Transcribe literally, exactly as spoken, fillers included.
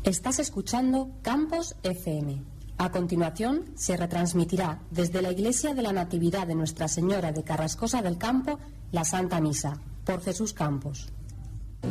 Estás escuchando Campos F M. A continuación se retransmitirá desde la Iglesia de la Natividad de Nuestra Señora de Carrascosa del Campo la Santa Misa por Jesús Campos.